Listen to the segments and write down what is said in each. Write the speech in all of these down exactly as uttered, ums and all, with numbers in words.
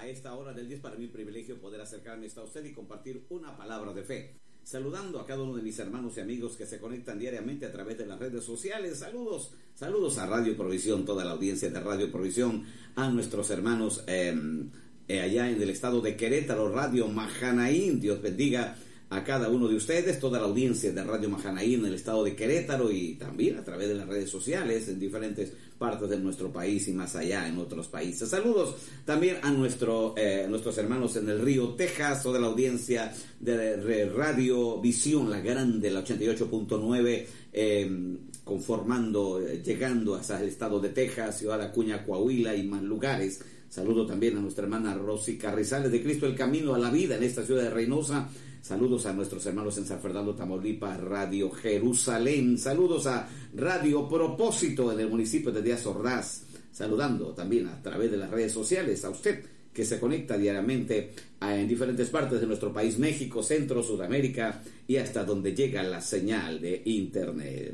A esta hora del día es para mí un privilegio poder acercarme hasta usted y compartir una palabra de fe. Saludando a cada uno de mis hermanos y amigos que se conectan diariamente a través de las redes sociales. Saludos, saludos a Radio Provisión, toda la audiencia de Radio Provisión, a nuestros hermanos eh, eh, allá en el estado de Querétaro, Radio Mahanaim. Dios bendiga a cada uno de ustedes, toda la audiencia de Radio Mahanaim en el estado de Querétaro y también a través de las redes sociales en diferentes partes de nuestro país y más allá en otros países. Saludos también a nuestro, eh, nuestros hermanos en el Río, Texas, toda la audiencia de Radio Visión, la grande, la ochenta y ocho punto nueve, eh, conformando, eh, llegando hasta el estado de Texas, Ciudad Acuña, Coahuila y más lugares. Saludo también a nuestra hermana Rosy Carrizales de Cristo el Camino a la Vida en esta ciudad de Reynosa. Saludos a nuestros hermanos en San Fernando, Tamaulipas, Radio Jerusalén. Saludos a Radio Propósito en el municipio de Díaz Ordaz. Saludando también a través de las redes sociales a usted que se conecta diariamente en diferentes partes de nuestro país, México, Centro, Sudamérica y hasta donde llega la señal de Internet.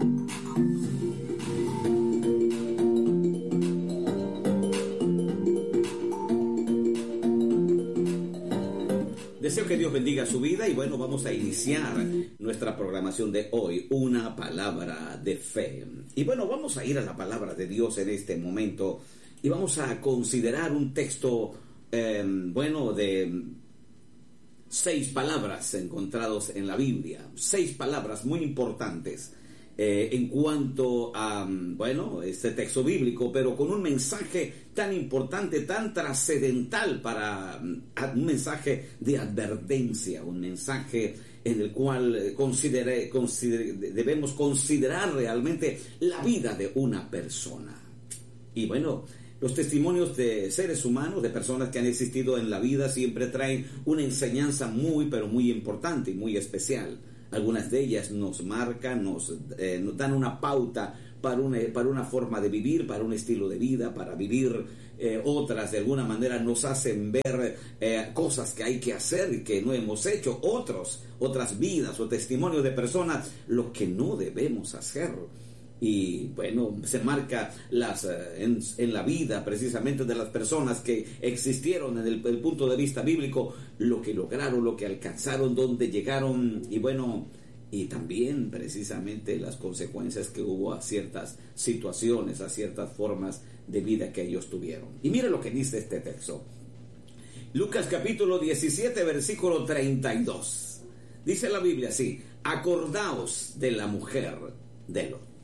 Deseo que Dios bendiga su vida y bueno, vamos a iniciar nuestra programación de hoy, una palabra de fe. Y bueno, vamos a ir a la palabra de Dios en este momento y vamos a considerar un texto, eh, bueno, de seis palabras encontrados en la Biblia, seis palabras muy importantes eh, en cuanto a, bueno, este texto bíblico, pero con un mensaje tan importante, tan trascendental para un mensaje de advertencia, un mensaje en el cual considere, considere, debemos considerar realmente la vida de una persona. Y bueno, los testimonios de seres humanos, de personas que han existido en la vida, siempre traen una enseñanza muy, pero muy importante y muy especial. Algunas de ellas nos marcan, nos, eh, nos dan una pauta para una, para una forma de vivir, para un estilo de vida, para vivir. Eh, otras de alguna manera nos hacen ver eh, cosas que hay que hacer y que no hemos hecho. Otros, otras vidas o testimonios de personas, lo que no debemos hacer. Y bueno, se marca las, en, en la vida precisamente de las personas que existieron en el, el punto de vista bíblico, lo que lograron, lo que alcanzaron, dónde llegaron y bueno, y también precisamente las consecuencias que hubo a ciertas situaciones, a ciertas formas de vida que ellos tuvieron. Y mire lo que dice este texto. Lucas capítulo diecisiete, versículo treinta y dos. Dice la Biblia así: acordaos de la mujer de Lot.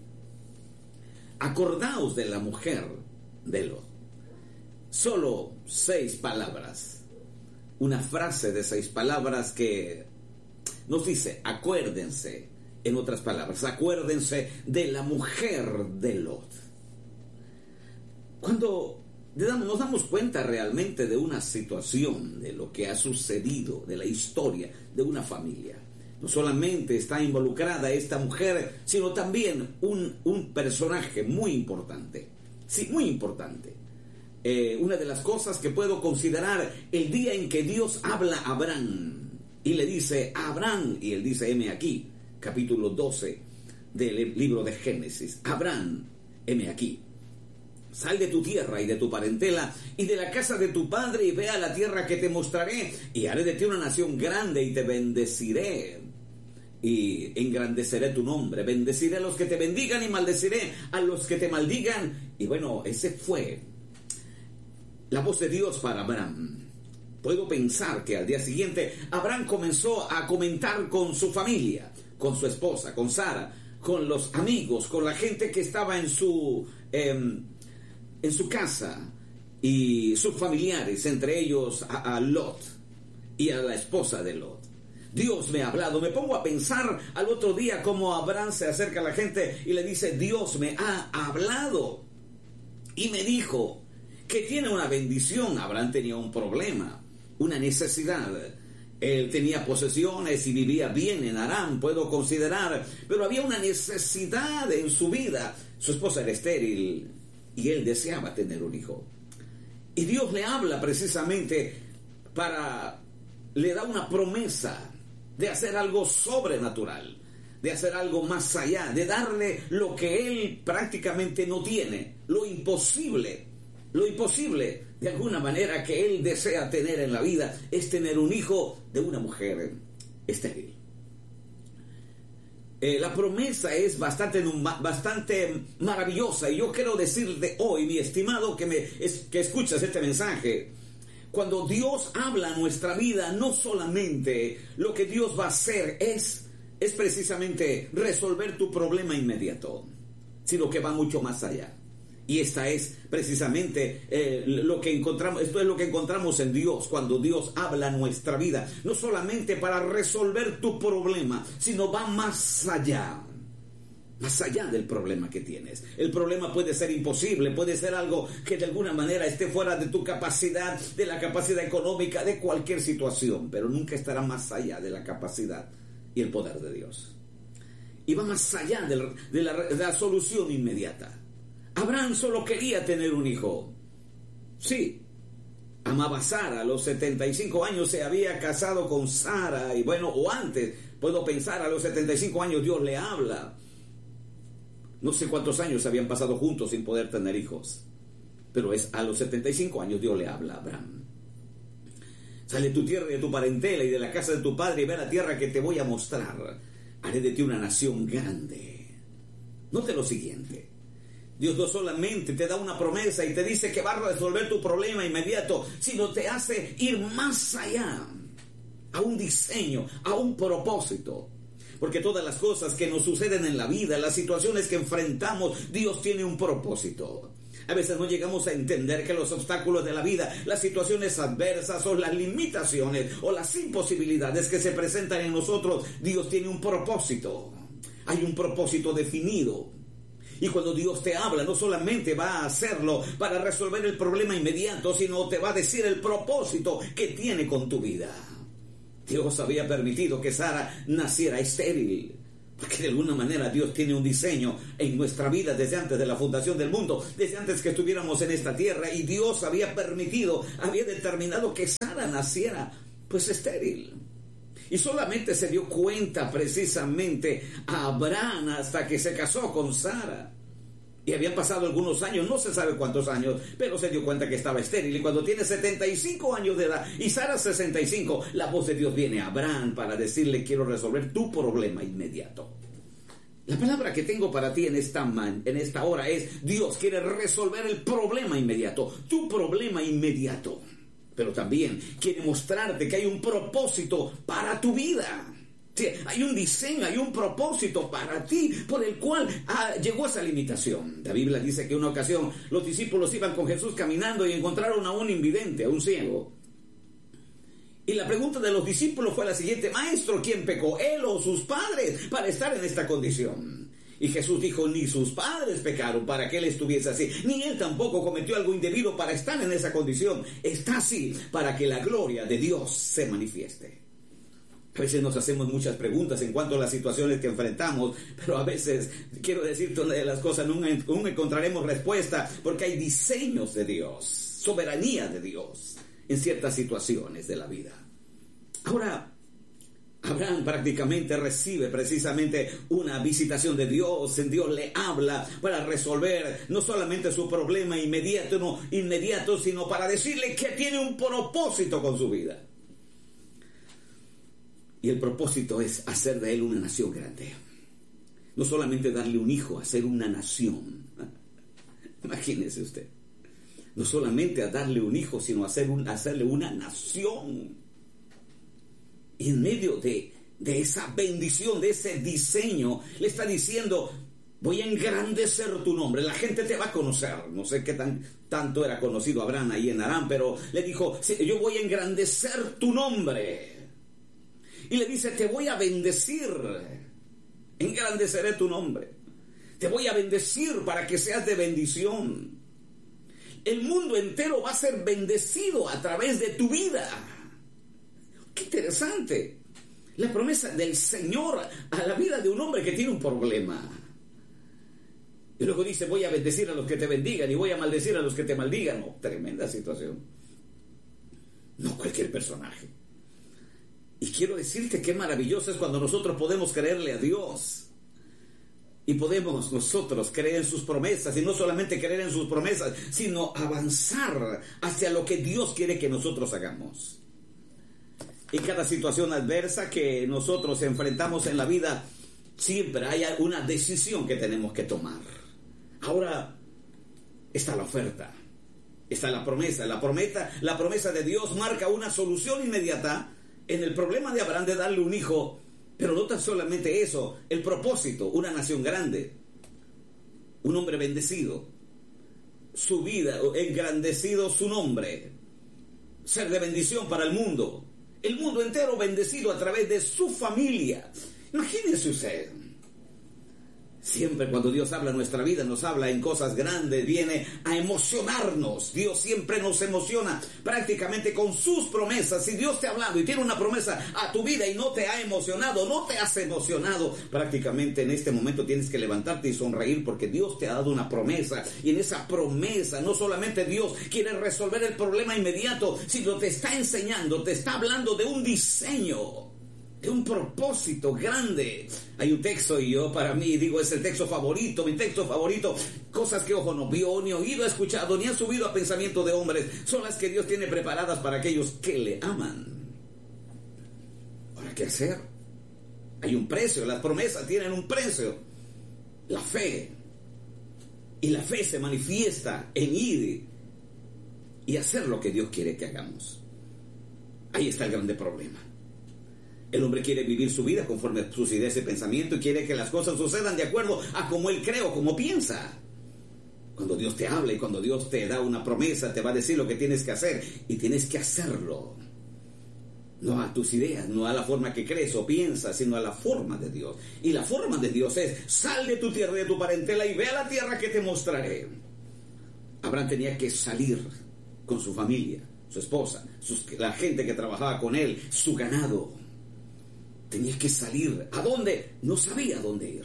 Acordaos de la mujer de Lot. Solo seis palabras. Una frase de seis palabras que nos dice, acuérdense, en otras palabras, acuérdense de la mujer de Lot. Cuando nos damos cuenta realmente de una situación, de lo que ha sucedido, de la historia de una familia, no solamente está involucrada esta mujer, sino también un, un personaje muy importante. Sí, muy importante. Eh, una de las cosas que puedo considerar, el día en que Dios habla a Abraham y le dice a Abraham, y él dice, heme aquí, capítulo doce del libro de Génesis, Abraham, heme aquí. Sal de tu tierra y de tu parentela y de la casa de tu padre y ve a la tierra que te mostraré y haré de ti una nación grande y te bendeciré y engrandeceré tu nombre, bendeciré a los que te bendigan y maldeciré a los que te maldigan. Y bueno, ese fue la voz de Dios para Abraham. Puedo pensar que al día siguiente Abraham comenzó a comentar con su familia, con su esposa, con Sara, con los amigos, con la gente que estaba en su eh, en su casa y sus familiares, entre ellos a, a Lot y a la esposa de Lot. Dios me ha hablado. Me pongo a pensar al otro día cómo Abraham se acerca a la gente y le dice, Dios me ha hablado y me dijo que tiene una bendición. Abraham tenía un problema, una necesidad. Él tenía posesiones y vivía bien en Aram, puedo considerar, pero había una necesidad en su vida. Su esposa era estéril y él deseaba tener un hijo. Y Dios le habla precisamente para, le da una promesa de hacer algo sobrenatural, de hacer algo más allá, de darle lo que él prácticamente no tiene, lo imposible. Lo imposible, de alguna manera, que él desea tener en la vida es tener un hijo de una mujer estéril. Eh, la promesa es bastante, bastante maravillosa, y yo quiero decirte hoy, mi estimado, que, me, es, que escuchas este mensaje. Cuando Dios habla a nuestra vida, no solamente lo que Dios va a hacer es, es precisamente resolver tu problema inmediato, sino que va mucho más allá. Y esta es precisamente eh, lo que encontramos, esto es lo que encontramos en Dios cuando Dios habla a nuestra vida. No solamente para resolver tu problema, sino va más allá. Más allá del problema que tienes. El problema puede ser imposible, puede ser algo que de alguna manera esté fuera de tu capacidad, de la capacidad económica, de cualquier situación, pero nunca estará más allá de la capacidad y el poder de Dios. Y va más allá de la, de la, de la solución inmediata. Abraham solo quería tener un hijo. Sí, amaba a Sara. A los setenta y cinco años se había casado con Sara. Y bueno, o antes, puedo pensar, a los setenta y cinco años Dios le habla. No sé cuántos años habían pasado juntos sin poder tener hijos. Pero es a los setenta y cinco años Dios le habla a Abraham. Sale de tu tierra y de tu parentela y de la casa de tu padre y ve la tierra que te voy a mostrar. Haré de ti una nación grande. Note lo siguiente. Dios no solamente te da una promesa y te dice que va a resolver tu problema inmediato, sino te hace ir más allá, a un diseño, a un propósito. Porque todas las cosas que nos suceden en la vida, las situaciones que enfrentamos, Dios tiene un propósito. A veces no llegamos a entender que los obstáculos de la vida, las situaciones adversas o las limitaciones o las imposibilidades que se presentan en nosotros, Dios tiene un propósito. Hay un propósito definido. Y cuando Dios te habla, no solamente va a hacerlo para resolver el problema inmediato, sino te va a decir el propósito que tiene con tu vida. Dios había permitido que Sara naciera estéril, porque de alguna manera Dios tiene un diseño en nuestra vida desde antes de la fundación del mundo, desde antes que estuviéramos en esta tierra, y Dios había permitido, había determinado que Sara naciera pues estéril. Y solamente se dio cuenta precisamente a Abraham hasta que se casó con Sara. Y habían pasado algunos años, no se sabe cuántos años, pero se dio cuenta que estaba estéril. Y cuando tiene setenta y cinco años de edad y Sara sesenta y cinco, la voz de Dios viene a Abraham para decirle: quiero resolver tu problema inmediato. La palabra que tengo para ti en esta, man, en esta hora es: Dios quiere resolver el problema inmediato, tu problema inmediato. Pero también quiere mostrarte que hay un propósito para tu vida. Sí, hay un diseño, hay un propósito para ti por el cual ah, llegó esa limitación. La Biblia dice que una ocasión los discípulos iban con Jesús caminando y encontraron a un invidente, a un ciego. Y la pregunta de los discípulos fue la siguiente: Maestro, ¿quién pecó, él o sus padres, para estar en esta condición? Y Jesús dijo: ni sus padres pecaron para que él estuviese así, ni él tampoco cometió algo indebido para estar en esa condición. Está así para que la gloria de Dios se manifieste. A veces nos hacemos muchas preguntas en cuanto a las situaciones que enfrentamos, pero a veces, quiero decirte una de las cosas, nunca, nunca encontraremos respuesta, porque hay diseños de Dios, soberanía de Dios en ciertas situaciones de la vida. Ahora, Abraham prácticamente recibe precisamente una visitación de Dios. Dios le habla para resolver no solamente su problema inmediato, no, inmediato, sino para decirle que tiene un propósito con su vida. Y el propósito es hacer de él una nación grande. No solamente darle un hijo, hacer una nación. Imagínese usted. No solamente a darle un hijo, sino hacer un, hacerle una nación. Y en medio de, de esa bendición, de ese diseño, le está diciendo: voy a engrandecer tu nombre, la gente te va a conocer. No sé qué tan, tanto era conocido Abraham ahí en Aram, pero le dijo: yo voy a engrandecer tu nombre. Y le dice: te voy a bendecir, engrandeceré tu nombre. Te voy a bendecir para que seas de bendición. El mundo entero va a ser bendecido a través de tu vida. ¡Qué interesante! La promesa del Señor a la vida de un hombre que tiene un problema. Y luego dice: voy a bendecir a los que te bendigan y voy a maldecir a los que te maldigan. Oh, tremenda situación. No cualquier personaje. Y quiero decirte qué maravilloso es cuando nosotros podemos creerle a Dios. Y podemos nosotros creer en sus promesas, y no solamente creer en sus promesas, sino avanzar hacia lo que Dios quiere que nosotros hagamos. En cada situación adversa que nosotros enfrentamos en la vida, siempre hay una decisión que tenemos que tomar. Ahora está la oferta, está la promesa. La promesa, la promesa de Dios marca una solución inmediata en el problema de Abraham de darle un hijo. Pero no tan solamente eso, el propósito, una nación grande, un hombre bendecido, su vida, engrandecido su nombre, ser de bendición para el mundo, el mundo entero bendecido a través de su familia. Imagínense usted. Siempre cuando Dios habla en nuestra vida, nos habla en cosas grandes, viene a emocionarnos. Dios siempre nos emociona prácticamente con sus promesas. Si Dios te ha hablado y tiene una promesa a tu vida y no te ha emocionado, no te has emocionado, prácticamente en este momento tienes que levantarte y sonreír, porque Dios te ha dado una promesa. Y en esa promesa no solamente Dios quiere resolver el problema inmediato, sino te está enseñando, te está hablando de un diseño, de un propósito grande. Hay un texto, y yo para mí digo es el texto favorito, mi texto favorito. Cosas que ojo no vio, ni oído ha escuchado, ni ha subido a pensamiento de hombres, son las que Dios tiene preparadas para aquellos que le aman. Ahora, ¿qué hacer? Hay un precio, las promesas tienen un precio. La fe. Y la fe se manifiesta en ir y hacer lo que Dios quiere que hagamos. Ahí está el grande problema. El hombre quiere vivir su vida conforme a sus ideas y pensamiento, y quiere que las cosas sucedan de acuerdo a como él cree o como piensa. Cuando Dios te habla y cuando Dios te da una promesa, te va a decir lo que tienes que hacer, y tienes que hacerlo. No a tus ideas, no a la forma que crees o piensas, sino a la forma de Dios. Y la forma de Dios es: sal de tu tierra y de tu parentela y ve a la tierra que te mostraré. Abraham tenía que salir con su familia, su esposa, sus, la gente que trabajaba con él, su ganado. Tenía que salir. ¿A dónde? No sabía a dónde ir.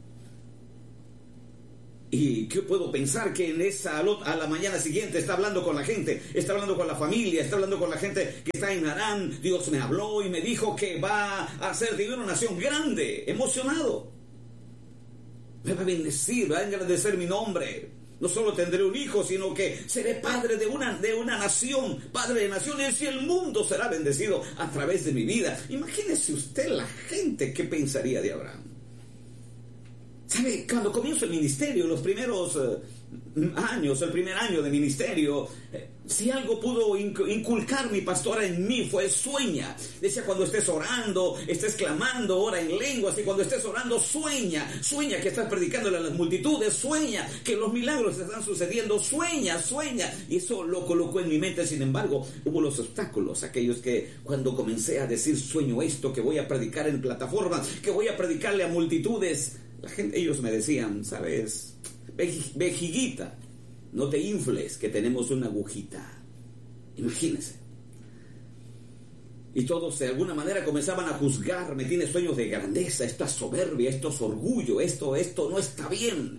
¿Y qué puedo pensar? Que en esa, a la mañana siguiente está hablando con la gente, está hablando con la familia, está hablando con la gente que está en Harán. Dios me habló y me dijo que va a ser de una nación grande, emocionado. Me va a bendecir, va a engrandecer mi nombre. No solo tendré un hijo, sino que seré padre de una, de una nación, padre de naciones, y el mundo será bendecido a través de mi vida. Imagínese usted la gente que pensaría de Abraham. ¿Sabe? Cuando comienzo el ministerio, los primeros uh, años, el primer año de ministerio, eh, si algo pudo inculcar mi pastora en mí fue: sueña. Decía: cuando estés orando, estés clamando, ora en lenguas, y cuando estés orando, sueña. Sueña que estás predicándole a las multitudes, sueña que los milagros están sucediendo, sueña, sueña. Y eso lo colocó en mi mente. Sin embargo, hubo los obstáculos, aquellos que cuando comencé a decir: sueño esto, que voy a predicar en plataformas, que voy a predicarle a multitudes, la gente, ellos me decían: sabes, vejiguita, no te infles, que tenemos una agujita. Imagínense. Y todos de alguna manera comenzaban a juzgarme: tienes sueños de grandeza, esto es soberbia, esto es orgullo, esto, esto no está bien.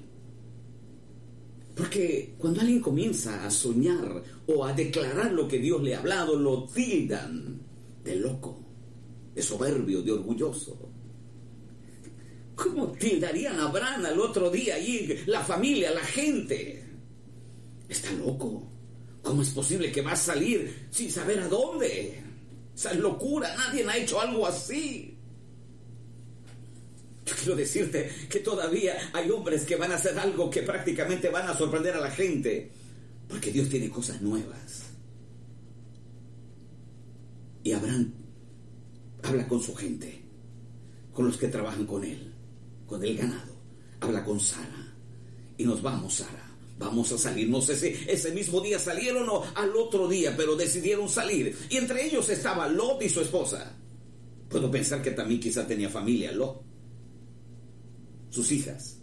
Porque cuando alguien comienza a soñar o a declarar lo que Dios le ha hablado, lo tildan de loco, de soberbio, de orgulloso. ¿Cómo tildarían a Abraham al otro día allí, la familia, la gente? Está loco. ¿Cómo es posible que va a salir sin saber a dónde? Esa es locura, nadie ha hecho algo así. Yo quiero decirte que todavía hay hombres que van a hacer algo que prácticamente van a sorprender a la gente, porque Dios tiene cosas nuevas. Y Abraham habla con su gente, con los que trabajan con él, con el ganado. Habla con Sara: y nos vamos, Sara, vamos a salir. No sé si ese mismo día salieron o al otro día, pero decidieron salir. Y entre ellos estaba Lot y su esposa. Puedo pensar que también quizá tenía familia Lot, sus hijas.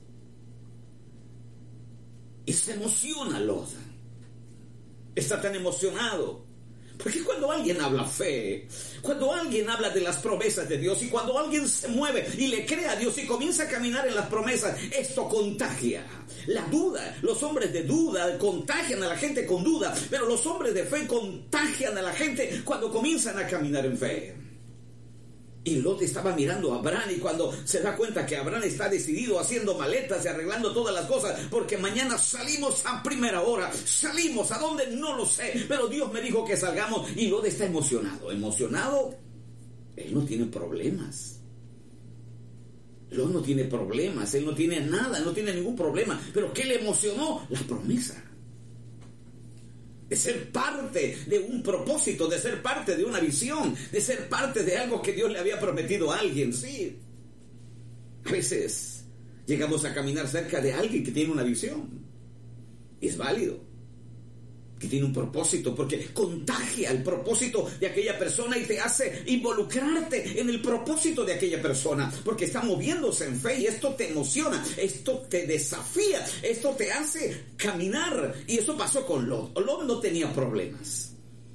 Y se emociona Lot. Está tan emocionado. Porque cuando alguien habla fe, cuando alguien habla de las promesas de Dios, y cuando alguien se mueve y le cree a Dios y comienza a caminar en las promesas, esto contagia. La duda, los hombres de duda contagian a la gente con duda, pero los hombres de fe contagian a la gente cuando comienzan a caminar en fe. Y Lot estaba mirando a Abraham, y cuando se da cuenta que Abraham está decidido, haciendo maletas y arreglando todas las cosas, porque mañana salimos a primera hora, salimos a dónde no lo sé, pero Dios me dijo que salgamos, y Lot está emocionado, emocionado, él no tiene problemas. Lot no tiene problemas, él no tiene nada, no tiene ningún problema, pero ¿qué le emocionó? La promesa. De ser parte de un propósito, de ser parte de una visión, de ser parte de algo que Dios le había prometido a alguien, sí. A veces llegamos a caminar cerca de alguien que tiene una visión. Y es válido. Que tiene un propósito, porque contagia el propósito de aquella persona y te hace involucrarte en el propósito de aquella persona, porque está moviéndose en fe y esto te emociona, esto te desafía, esto te hace caminar. Y eso pasó con Lot. Lot no tenía problemas,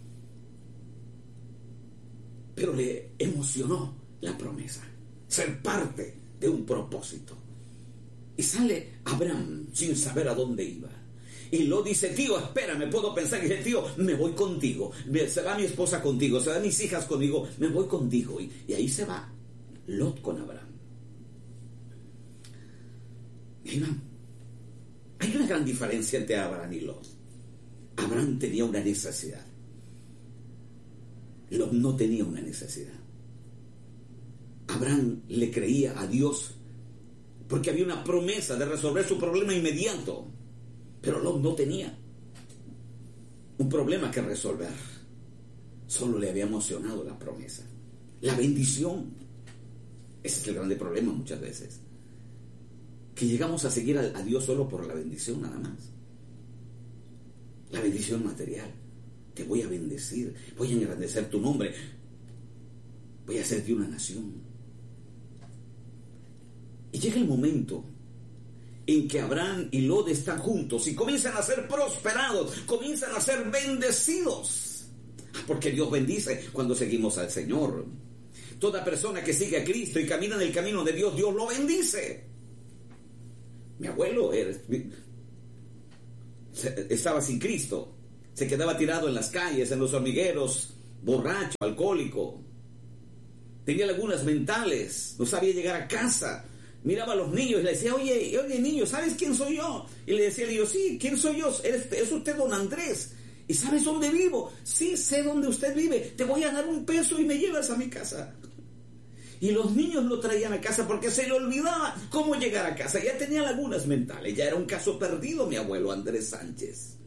pero le emocionó la promesa, ser parte de un propósito. Y sale Abraham sin saber a dónde iba. Y Lot dice, tío, espérame, puedo pensar. Y dice, tío, me voy contigo. Se va mi esposa contigo, se van mis hijas conmigo, me voy contigo. Y, y ahí se va Lot con Abraham. Mira, hay una gran diferencia entre Abraham y Lot. Abraham tenía una necesidad. Lot no tenía una necesidad. Abraham le creía a Dios porque había una promesa de resolver su problema inmediato. Pero Lot no tenía un problema que resolver. Solo le había emocionado la promesa, la bendición. Ese es el grande problema muchas veces, que llegamos a seguir a, a Dios solo por la bendición nada más. La bendición material. Te voy a bendecir, voy a engrandecer tu nombre, voy a hacerte una nación. Y llega el momento en que Abraham y Lot están juntos y comienzan a ser prosperados, comienzan a ser bendecidos, porque Dios bendice cuando seguimos al Señor. Toda persona que sigue a Cristo y camina en el camino de Dios, Dios lo bendice. Mi abuelo era, estaba sin Cristo, se quedaba tirado en las calles, en los hormigueros, borracho, alcohólico, tenía lagunas mentales, no sabía llegar a casa. Miraba a los niños y le decía, oye, oye niño, ¿sabes quién soy yo? Y le decía el niño, sí, ¿quién soy yo? ¿Es, es usted don Andrés? ¿Y sabes dónde vivo? Sí, sé dónde usted vive. Te voy a dar un peso y me llevas a mi casa. Y los niños lo traían a casa porque se le olvidaba cómo llegar a casa. Ya tenía lagunas mentales, ya era un caso perdido mi abuelo Andrés Sánchez.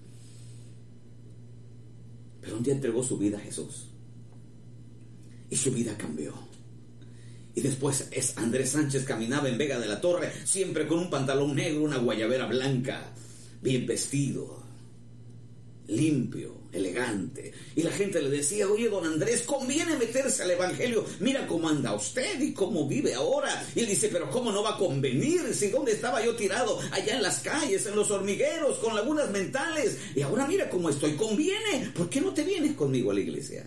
Pero un día entregó su vida a Jesús. Y su vida cambió. Y después es Andrés Sánchez caminaba en Vega de la Torre, siempre con un pantalón negro, una guayabera blanca, bien vestido, limpio, elegante. Y la gente le decía, oye, don Andrés, conviene meterse al evangelio. Mira cómo anda usted y cómo vive ahora. Y él dice, pero ¿cómo no va a convenir? Si dónde estaba yo tirado, allá en las calles, en los hormigueros, con lagunas mentales. Y ahora mira cómo estoy, conviene. ¿Por qué no te vienes conmigo a la iglesia?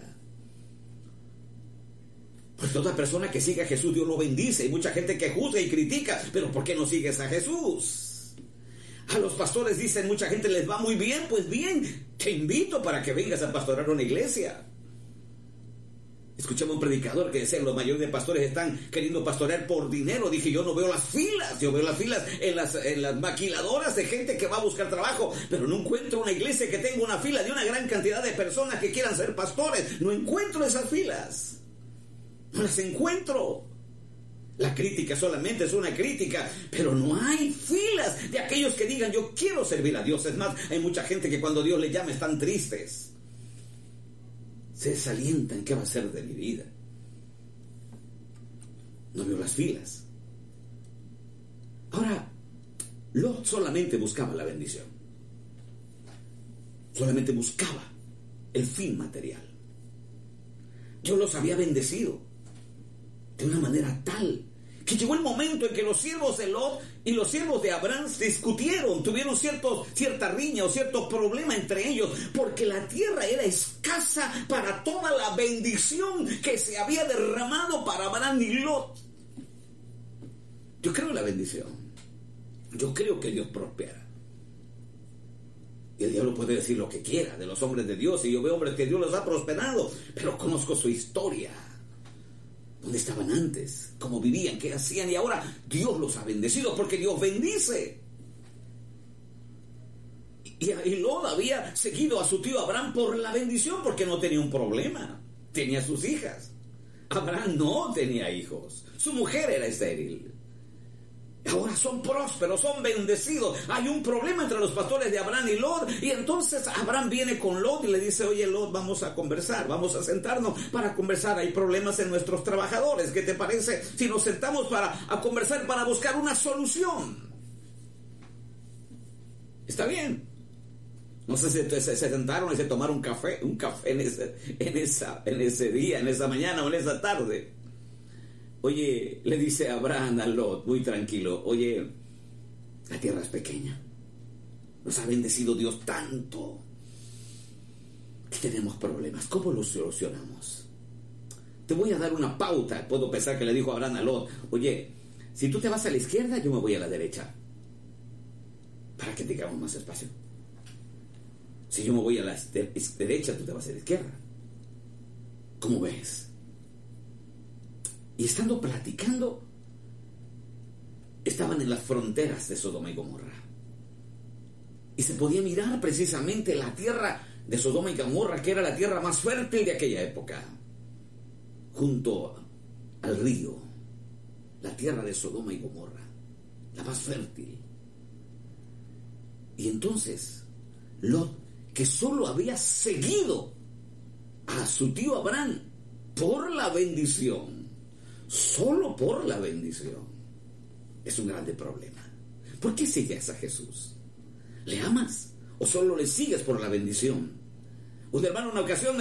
Pues toda persona que siga a Jesús, Dios lo bendice. Hay mucha gente que juzga y critica, pero ¿por qué no sigues a Jesús? A los pastores dicen, mucha gente les va muy bien. Pues bien, te invito para que vengas a pastorar una iglesia. Escuchaba un predicador que decía, los mayores de pastores están queriendo pastorear por dinero. Dije, yo no veo las filas, yo veo las filas en las, en las maquiladoras de gente que va a buscar trabajo, pero no encuentro una iglesia que tenga una fila de una gran cantidad de personas que quieran ser pastores. No encuentro esas filas. No las encuentro. La crítica solamente es una crítica, pero no hay filas de aquellos que digan, yo quiero servir a Dios. Es más, hay mucha gente que cuando Dios les llama están tristes, se desalientan. ¿Qué va a ser de mi vida? No veo las filas. Ahora, Lot solamente buscaba la bendición, solamente buscaba el fin material. Dios los había bendecido de una manera tal que llegó el momento en que los siervos de Lot y los siervos de Abraham discutieron, tuvieron cierto, cierta riña o cierto problema entre ellos, porque la tierra era escasa para toda la bendición que se había derramado para Abraham y Lot. Yo creo en la bendición, yo creo que Dios prospera. Y el diablo puede decir lo que quiera de los hombres de Dios, y yo veo hombres que Dios los ha prosperado, pero conozco su historia. ¿Dónde estaban antes? ¿Cómo vivían? ¿Qué hacían? Y ahora Dios los ha bendecido porque Dios bendice. Y, y Lot había seguido a su tío Abraham por la bendición porque no tenía un problema. Tenía sus hijas. Abraham no tenía hijos. Su mujer era estéril. Ahora son prósperos, son bendecidos. Hay un problema entre los pastores de Abraham y Lot. Y entonces Abraham viene con Lot y le dice: oye, Lot, vamos a conversar, vamos a sentarnos para conversar. Hay problemas en nuestros trabajadores. ¿Qué te parece si nos sentamos para a conversar, para buscar una solución? Está bien. No sé si se, se sentaron y se tomaron un café, un café en ese, en, esa, en ese día, en esa mañana o en esa tarde. Oye, le dice Abraham a Lot, muy tranquilo: oye, la tierra es pequeña. Nos ha bendecido Dios tanto que tenemos problemas. ¿Cómo los solucionamos? Te voy a dar una pauta. Puedo pensar que le dijo Abraham a Lot: oye, si tú te vas a la izquierda, yo me voy a la derecha, para que tengamos más espacio. Si yo me voy a la derecha, tú te vas a la izquierda. ¿Cómo ves? Y estando platicando, estaban en las fronteras de Sodoma y Gomorra. Y se podía mirar precisamente la tierra de Sodoma y Gomorra, que era la tierra más fértil de aquella época, junto al río. La tierra de Sodoma y Gomorra, la más fértil. Y entonces Lot, que solo había seguido a su tío Abraham por la bendición, solo por la bendición, es un grande problema. ¿Por qué sigues a Jesús? ¿Le amas o solo le sigues por la bendición? Un hermano, una ocasión